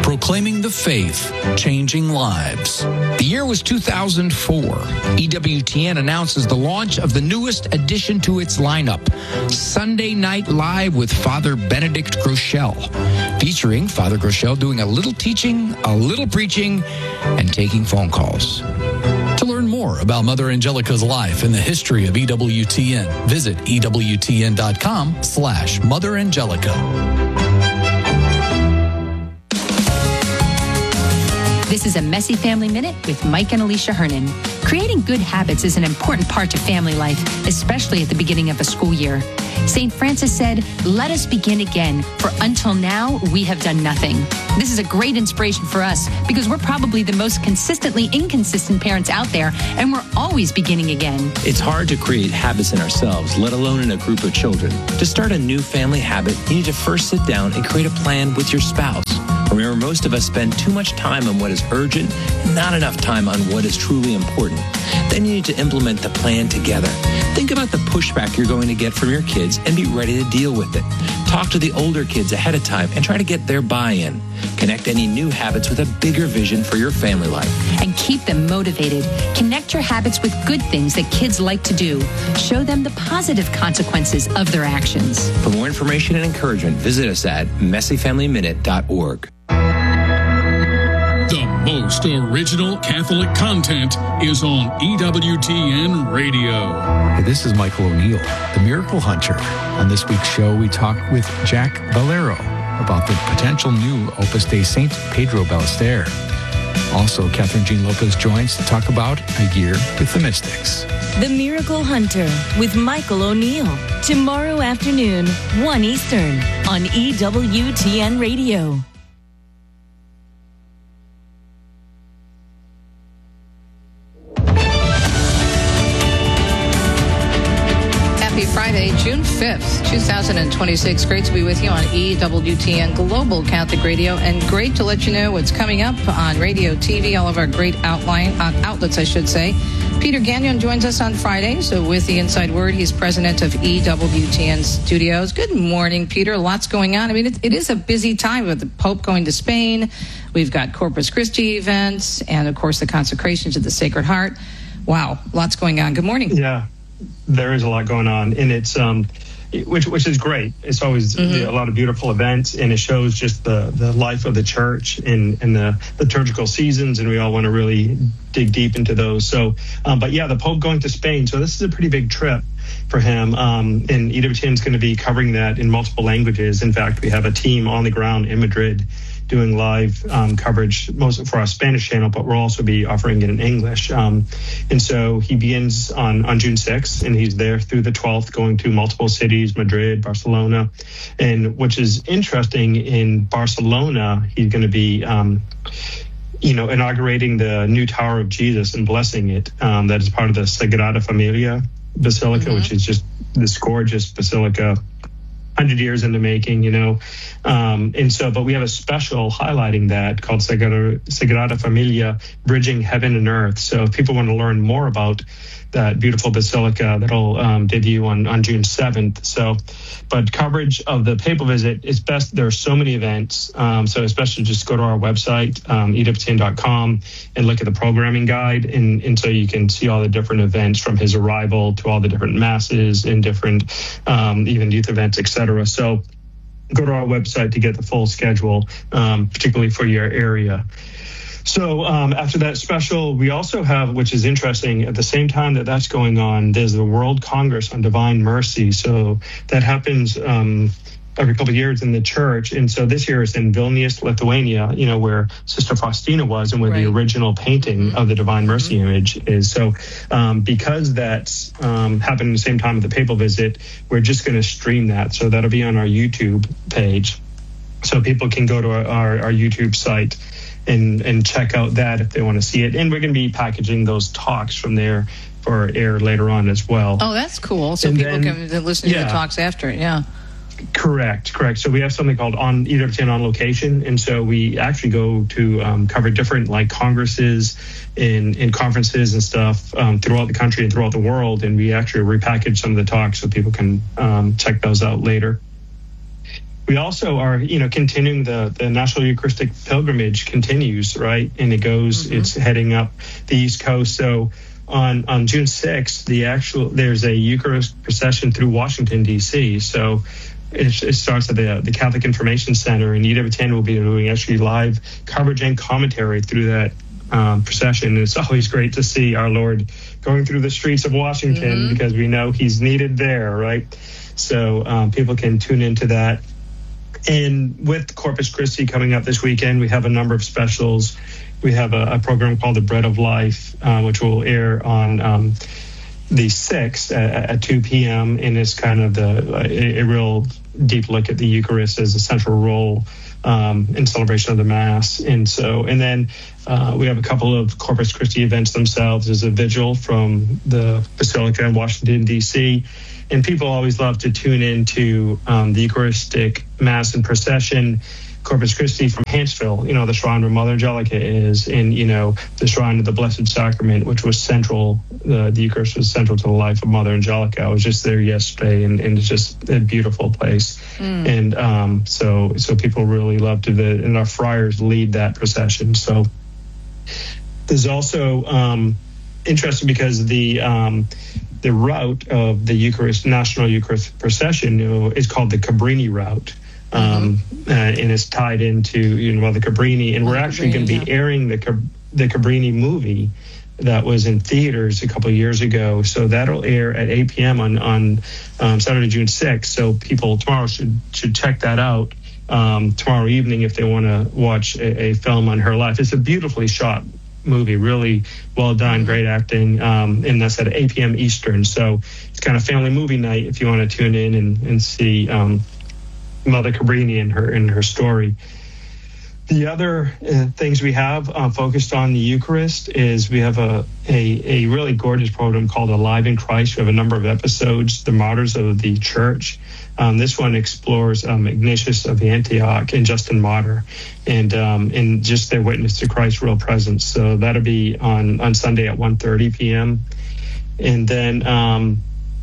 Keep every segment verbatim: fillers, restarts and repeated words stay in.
proclaiming the faith, changing lives. The year was two thousand four. E W T N announces the launch of the newest addition to its lineup, Sunday Night Live with Father Benedict Groeschel, featuring Father Groeschel doing a little teaching, a little preaching, and taking phone calls. To learn more about Mother Angelica's life and the history of E W T N, visit ewtn.com slash Mother Angelica. This is a Messy Family Minute with Mike and Alicia Hernan. Creating good habits is an important part of family life, especially at the beginning of a school year. Saint Francis said, "Let us begin again, for until now we have done nothing." This is a great inspiration for us because we're probably the most consistently inconsistent parents out there, and we're always beginning again. It's hard to create habits in ourselves, let alone in a group of children. To start a new family habit, you need to first sit down and create a plan with your spouse. Remember, most of us spend too much time on what is urgent and not enough time on what is truly important. Then you need to implement the plan together. Think about the pushback you're going to get from your kids and be ready to deal with it. Talk to the older kids ahead of time and try to get their buy-in. Connect any new habits with a bigger vision for your family life. And keep them motivated. Connect your habits with good things that kids like to do. Show them the positive consequences of their actions. For more information and encouragement, visit us at messy family minute dot org. The most original Catholic content is on E W T N Radio. Hey, this is Michael O'Neill, the Miracle Hunter. On this week's show, we talk with Jack Valero about the potential new Opus Dei Saint Pedro Ballester. Also, Catherine Jean Lopez joins to talk about A Year with the Mystics. The Miracle Hunter with Michael O'Neill. Tomorrow afternoon, one Eastern, on E W T N Radio. Friday, June fifth, twenty twenty-six. Great to be with you on E W T N Global Catholic Radio, and great to let you know what's coming up on radio, T V, all of our great outline uh, outlets, I should say. Peter Gagnon joins us on Friday, so with the Inside Word, he's president of E W T N Studios. Good morning, Peter. Lots going on. I mean, it, it is a busy time with the Pope going to Spain. We've got Corpus Christi events, and of course, the consecration to the Sacred Heart. Wow, lots going on. Good morning. Yeah. There is a lot going on, and it's um, which which is great. It's always mm-hmm. a lot of beautiful events, and it shows just the, the life of the church and, and the liturgical seasons, and we all want to really dig deep into those. So, um, but yeah, the Pope going to Spain. So this is a pretty big trip for him, um, and E W T N is going to be covering that in multiple languages. In fact, we have a team on the ground in Madrid doing live um, coverage, most for our Spanish channel, but we'll also be offering it in English. Um, and so he begins on, on June sixth, and he's there through the twelfth, going to multiple cities, Madrid, Barcelona. And which is interesting, in Barcelona, he's going to be, um, you know, inaugurating the new Tower of Jesus and blessing it. Um, that is part of the Sagrada Familia Basilica, mm-hmm. which is just this gorgeous basilica, hundred years in the making, you know. Um, and so, but we have a special highlighting that called Sagrada, Sagrada Familia, Bridging Heaven and Earth. So if people want to learn more about that beautiful basilica, that'll um, debut on, on June seventh. So, but coverage of the papal visit is best. There are so many events. Um, so especially just go to our website, um, E W T N dot com, and look at the programming guide. And, and so you can see all the different events from his arrival to all the different masses and different, um, even youth events, et cetera. So go to our website to get the full schedule, um, particularly for your area. So um, after that special, we also have, which is interesting, at the same time that that's going on, there's the World Congress on Divine Mercy. So that happens um, every couple of years in the church. And so this year it's in Vilnius, Lithuania, you know, where Sister Faustina was and where right. the original painting mm-hmm. of the Divine Mercy mm-hmm. image is. So um, because that's um, happened at the same time with the papal visit, we're just going to stream that. So that'll be on our YouTube page. So people can go to our, our, our YouTube site and and check out that if they want to see it. And we're going to be packaging those talks from there for air later on as well. Oh, that's cool. So and people then, can listen to yeah. the talks after it, yeah. Correct, correct. So we have something called on E W T N on location, and so we actually go to um, cover different like congresses and, and conferences and stuff um, throughout the country and throughout the world, and we actually repackage some of the talks so people can um, check those out later. we also are, you know, continuing the, the National Eucharistic Pilgrimage continues, right? And it goes, mm-hmm. it's heading up the East Coast. So on, on June sixth, the actual, there's a Eucharist procession through Washington, D C. So it, it starts at the, the Catholic Information Center, and E W T N will be doing actually live coverage and commentary through that um, procession. It's always great to see our Lord going through the streets of Washington, mm-hmm. because we know he's needed there, right? So um, people can tune into that. And with Corpus Christi coming up this weekend, we have a number of specials. We have a, a program called The Bread of Life, uh, which will air on um, the sixth at, at two p.m. And it's kind of the a, a real deep look at the Eucharist as a central role um, in celebration of the Mass. And so, and then uh, we have a couple of Corpus Christi events themselves. There's a vigil from the Basilica in Washington, D C, and people always love to tune into um, the Eucharistic Mass and Procession, Corpus Christi from Hanceville, you know, the shrine where Mother Angelica is, and, you know, the shrine of the Blessed Sacrament, which was central, uh, the Eucharist was central to the life of Mother Angelica. I was just there yesterday, and, and it's just a beautiful place. Mm. And um, so so people really love to, the, and our friars lead that procession. So there's also um, interesting because the um, the route of the Eucharist, National Eucharist Procession, you know, is called the Cabrini route. Um, mm-hmm. uh, and it's tied into, you know, the Cabrini, and we're the actually going to be yeah. airing the the Cabrini movie that was in theaters a couple of years ago. So that'll air at eight p.m. on on um, Saturday, June sixth. So people tomorrow should should check that out um, tomorrow evening if they want to watch a, a film on her life. It's a beautifully shot movie, really well done, great acting, um, and that's at eight p.m. Eastern. So it's kind of family movie night if you want to tune in and and see Um, Mother Cabrini and her and her story. The other uh, things we have uh, focused on the Eucharist is we have a, a a really gorgeous program called Alive in Christ. We have a number of episodes, the martyrs of the church. Um, this one explores um, Ignatius of Antioch and Justin Martyr, and um, and just their witness to Christ's real presence. So that'll be on on Sunday at one thirty p.m. And then um,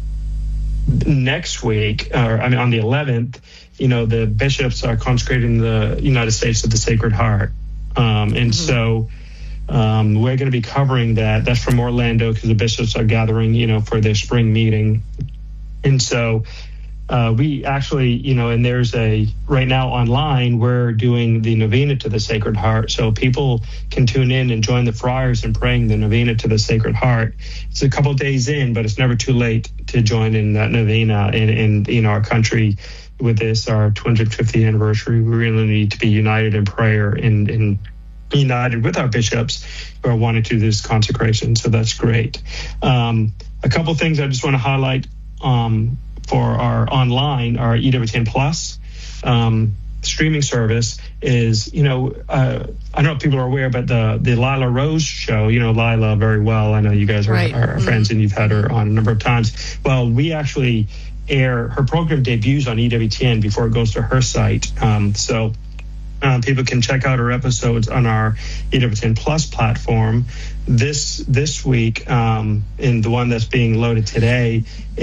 next week, or I mean on the eleventh, you know, the bishops are consecrating the United States to the Sacred Heart. Um, and mm-hmm. so um, we're going to be covering that. That's from Orlando because the bishops are gathering, you know, for their spring meeting. And so uh, we actually, you know, and there's a, right now online, we're doing the novena to the Sacred Heart. So people can tune in and join the friars in praying the novena to the Sacred Heart. It's a couple of days in, but it's never too late to join in that novena. And, and you know, our country, with this, our two hundred fiftieth anniversary, we really need to be united in prayer and, and united with our bishops who are wanting to do this consecration. So that's great. Um, a couple things I just want to highlight um, for our online, our E W T N Plus um, streaming service is, you know, uh, I don't know if people are aware, but the, the Lila Rose show, you know Lila very well. I know you guys are, right. are mm-hmm. friends and you've had her on a number of times. Well, we actually air, her program debuts on E W T N before it goes to her site. Um, so um, people can check out her episodes on our E W T N Plus platform. This this week, um, and the one that's being loaded today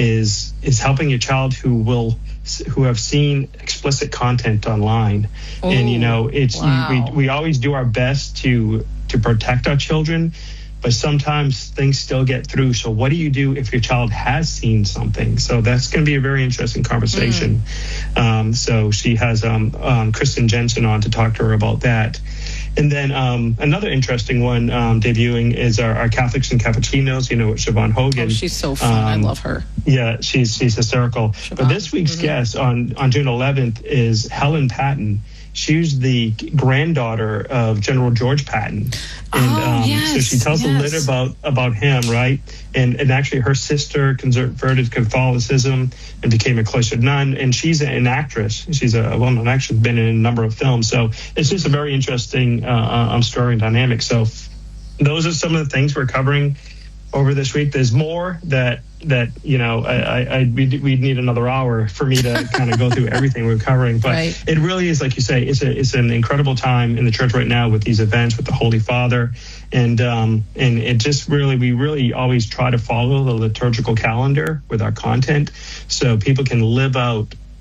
is is helping a child who will who have seen explicit content online. Ooh, and you know, it's wow. we we always do our best to to protect our children, but sometimes things still get through. So what do you do if your child has seen something? So that's going to be a very interesting conversation. Mm. Um, so she has um, um, Kristen Jensen on to talk to her about that. And then um, another interesting one um, debuting is our, our Catholics and Cappuccinos, you know, with Siobhan Hogan. Oh, she's so fun. Um, I love her. Yeah, she's she's hysterical. Siobhan. But this week's mm-hmm. guest on, on June eleventh is Helen Patton. She's the granddaughter of General George Patton. And oh, um, yes, so she tells yes. a little about, about him, right? And and actually her sister converted to Catholicism and became a cloistered nun. And she's an actress. She's a well-known actress, been in a number of films. So it's just a very interesting uh, um, story and dynamic. So those are some of the things we're covering over this week. There's more that that you know I, I, I we'd, we'd need another hour for me to kind of go through everything we're covering, but right. it really is, like you say, it's a it's an incredible time in the church right now with these events with the Holy Father, and um and it just really we really always try to follow the liturgical calendar with our content so people can live out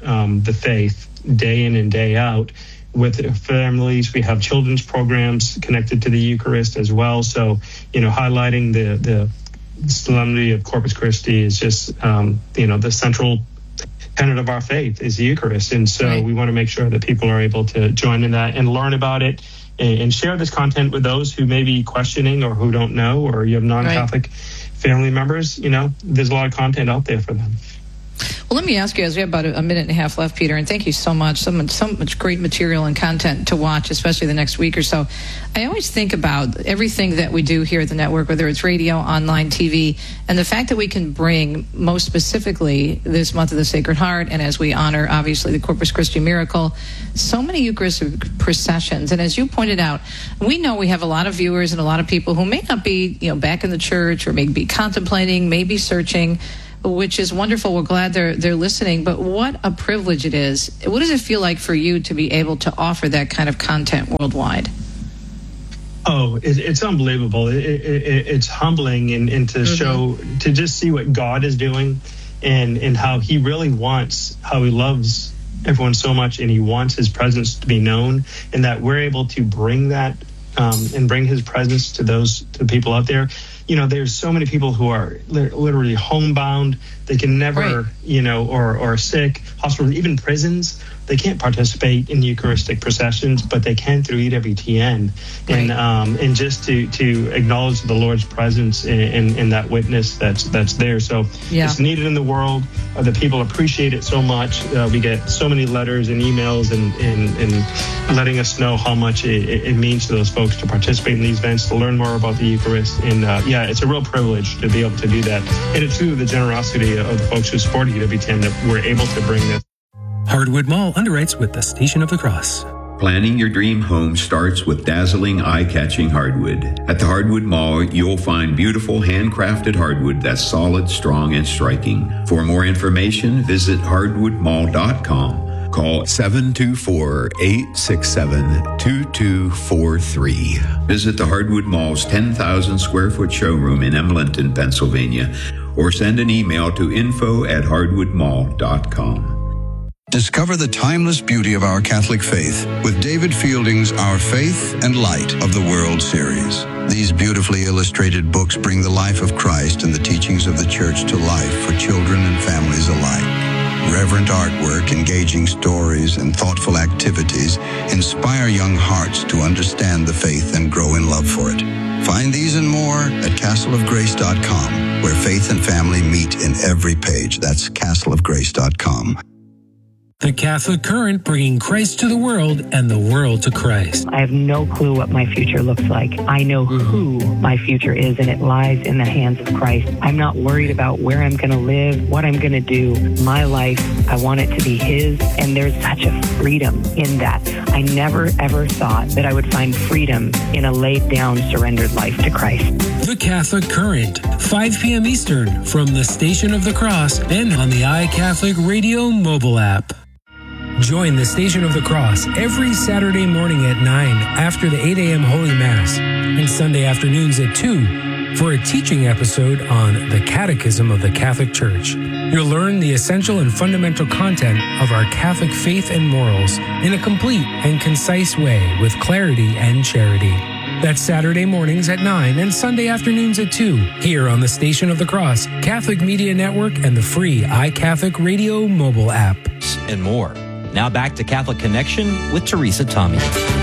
um, the faith day in and day out with families. We have children's programs connected to the Eucharist as well. So, you know, highlighting the, the solemnity of Corpus Christi is just, um, you know, the central tenet of our faith is the Eucharist. And so right. we want to make sure that people are able to join in that and learn about it and, and share this content with those who may be questioning or who don't know, or you have non-Catholic right. family members. You know, there's a lot of content out there for them. Well, let me ask you, as we have about a minute and a half left, Peter, and thank you so much. So much, so much great material and content to watch, especially the next week or so. I always think about everything that we do here at the network, whether it's radio, online, T V, and the fact that we can bring, most specifically, this month of the Sacred Heart, and as we honor, obviously, the Corpus Christi miracle, so many Eucharistic processions. And as you pointed out, we know we have a lot of viewers and a lot of people who may not be, you know, back in the church or may be contemplating, may be searching, which is wonderful. We're glad they're they're listening. But what a privilege it is. What does it feel like for you to be able to offer that kind of content worldwide? Oh, it, it's unbelievable. It, it, it's humbling, and, and to mm-hmm. show, to just see what God is doing and, and how he really wants, how he loves everyone so much, and he wants his presence to be known, and that we're able to bring that um, and bring his presence to those, to the people out there. You know, there's so many people who are literally homebound. They can never, right. you know, or, or sick, hospitals, even prisons. They can't participate in Eucharistic processions, but they can through E W T N. Right. And um, and just to, to acknowledge the Lord's presence in, in, in that witness that's that's there. So yeah. it's needed in the world. Uh, the people appreciate it so much. Uh, we get so many letters and emails and, and, and letting us know how much it, it means to those folks to participate in these events, to learn more about the Eucharist. And uh, yeah, it's a real privilege to be able to do that. And it's through the generosity of the folks who support E W T N that we're able to bring this. Hardwood Mall underwrites with the Station of the Cross. Planning your dream home starts with dazzling, eye-catching hardwood. At the Hardwood Mall, you'll find beautiful handcrafted hardwood that's solid, strong, and striking. For more information, visit hardwood mall dot com. Call seven two four, eight six seven, two two four three. Visit the Hardwood Mall's ten thousand square foot showroom in Emlenton, Pennsylvania, or send an email to info at hardwood mall dot com. Discover the timeless beauty of our Catholic faith with David Fielding's Our Faith and Light of the World series. These beautifully illustrated books bring the life of Christ and the teachings of the Church to life for children and families alike. Reverent artwork, engaging stories, and thoughtful activities inspire young hearts to understand the faith and grow in love for it. Find these and more at castle of grace dot com, where faith and family meet in every page. That's castle of grace dot com. The Catholic Current, bringing Christ to the world and the world to Christ. I have no clue what my future looks like. I know who my future is, and it lies in the hands of Christ. I'm not worried about where I'm going to live, what I'm going to do. My life, I want it to be His, and there's such a freedom in that. I never, ever thought that I would find freedom in a laid-down, surrendered life to Christ. The Catholic Current, five p.m. Eastern, from the Station of the Cross and on the iCatholic Radio mobile app. Join the Station of the Cross every Saturday morning at nine after the eight a.m. Holy Mass and Sunday afternoons at two for a teaching episode on the Catechism of the Catholic Church. You'll learn the essential and fundamental content of our Catholic faith and morals in a complete and concise way with clarity and charity. That's Saturday mornings at nine and Sunday afternoons at two here on the Station of the Cross, Catholic Media Network, and the free iCatholic Radio mobile app. And more. Now back to Catholic Connection with Teresa Tommy.